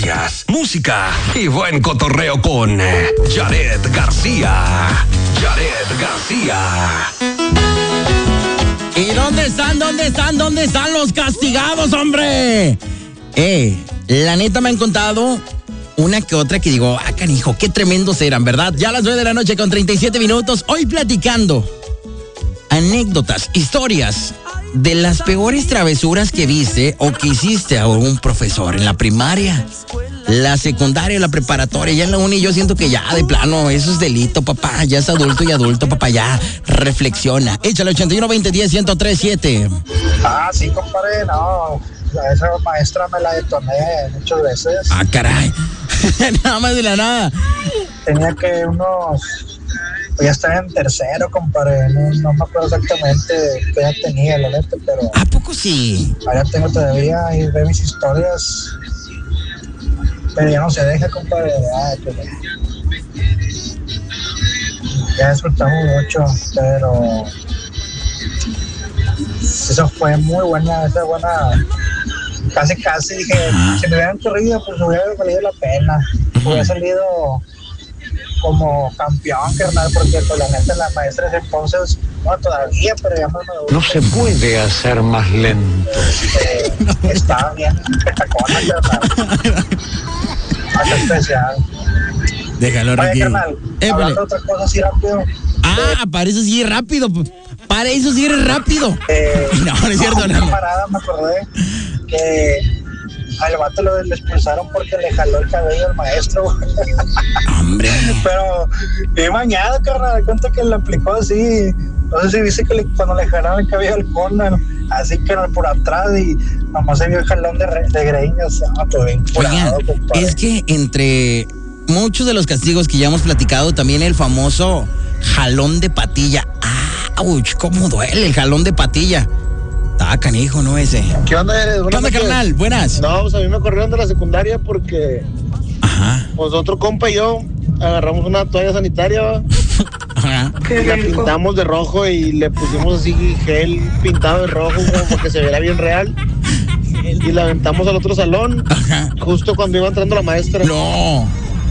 noticias, música y buen cotorreo con Jared García. Jared García. ¿Y dónde están los castigados, hombre? La neta me han contado una que otra que digo, canijo, qué tremendos eran, ¿verdad? Ya a las 9 de la noche con 37 minutos, hoy platicando anécdotas, historias de las peores travesuras que viste o que hiciste a algún profesor en la primaria, la secundaria, la preparatoria, ya en la uni. Yo siento que ya de plano eso es delito, papá, ya es adulto, papá, ya reflexiona. Échale 81-20-10-103-7. Sí, compadre, no, esa maestra me la detoné muchas veces. Caray. Nada más de la nada. Tenía que ya estaba en tercero, compadre, no me acuerdo exactamente qué edad tenía, la neta, pero... ¿A poco sí? Allá tengo todavía y ve mis historias, pero ya no se deja, compadre, ya disfrutamos mucho, pero... Eso fue muy buena, casi dije, si me hubieran corrido, pues hubiera valido la pena, hubiera salido como campeón, carnal, porque pues la neta la maestra de ese entonces, no todavía, pero ya más maduro. No se puede hacer más lento. Estaba bien petacona, carnal. Más especial. Déjalo, Ricky. Oye, carnal, hablando de otra cosa así rápido. Para eso sí es rápido. Para eso sí eres rápido. No es cierto, no. Camarada, me acordé que al vato le expulsaron porque le jaló el cabello al maestro. Hombre. Pero bien bañado, carnal. Cuenta que le aplicó así. No sé si dice que cuando le jalaron el cabello al Conan, así que por atrás y nomás se vio el jalón de greñas. Todo bien curado, compadre. Es que entre muchos de los castigos que ya hemos platicado, también el famoso jalón de patilla. ¡Auch! ¿Cómo duele el jalón de patilla? Está canijo, ¿no? Ese. ¿Qué onda, eres? ¿Qué onda, carnal? Buenas. No, pues a mí me corrieron de la secundaria porque... Pues otro compa y yo agarramos una toalla sanitaria. Y la pintamos de rojo y le pusimos así gel pintado de rojo como para que se viera bien real. Y la aventamos al otro salón justo cuando iba entrando la maestra. No.